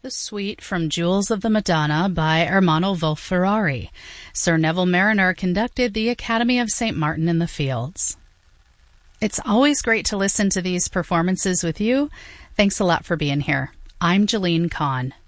the suite from Jewels of the Madonna by Ermanno Wolf-Ferrari. Sir Neville Marriner conducted the Academy of St. Martin in the Fields. It's always great to listen to these performances with you. Thanks a lot for being here. I'm Jeline Kahn.